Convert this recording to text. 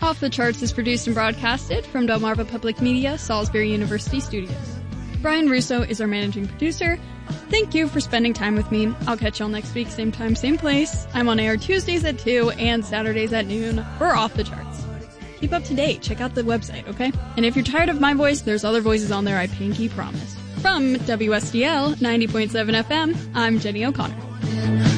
Off the Charts is produced and broadcasted from Delmarva Public Media, Salisbury University Studios. Brian Russo is our managing producer. Thank you for spending time with me. I'll catch y'all next week, same time, same place. I'm on air Tuesdays at 2 and Saturdays at noon for Off the Charts. Keep up to date. Check out the website, okay? And if you're tired of my voice, there's other voices on there, I pinky promise. From WSDL 90.7 FM, I'm Jenny O'Connor.